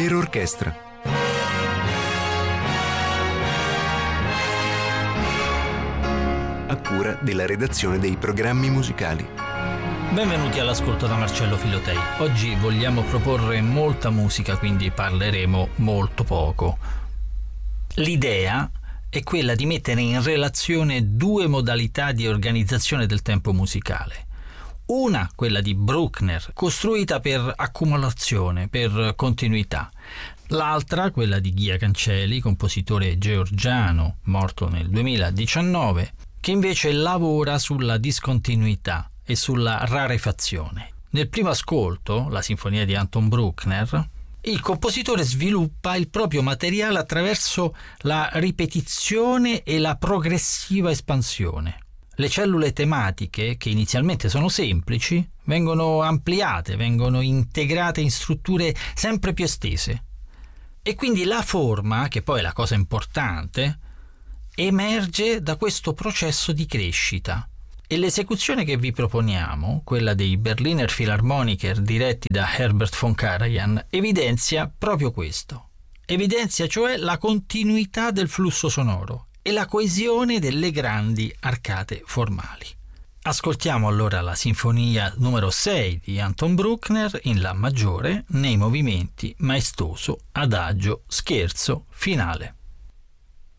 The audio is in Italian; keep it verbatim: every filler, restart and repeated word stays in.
per orchestra. A cura della redazione dei programmi musicali. Benvenuti all'ascolto da Marcello Filotei. Oggi vogliamo proporre molta musica, quindi parleremo molto poco. L'idea è quella di mettere in relazione due modalità di organizzazione del tempo musicale. Una, quella di Bruckner, costruita per accumulazione, per continuità. L'altra, quella di Ghia Cancelli, compositore georgiano, morto nel duemiladiciannove, che invece lavora sulla discontinuità e sulla rarefazione. Nel primo ascolto, la sinfonia di Anton Bruckner, il compositore sviluppa il proprio materiale attraverso la ripetizione e la progressiva espansione. Le cellule tematiche, che inizialmente sono semplici, vengono ampliate, vengono integrate in strutture sempre più estese. E quindi la forma, che poi è la cosa importante, emerge da questo processo di crescita. E l'esecuzione che vi proponiamo, quella dei Berliner Philharmoniker diretti da Herbert von Karajan, evidenzia proprio questo. Evidenzia cioè la continuità del flusso sonoro e la coesione delle grandi arcate formali. Ascoltiamo allora la sinfonia numero sei di Anton Bruckner in La maggiore nei movimenti maestoso, adagio, scherzo, finale.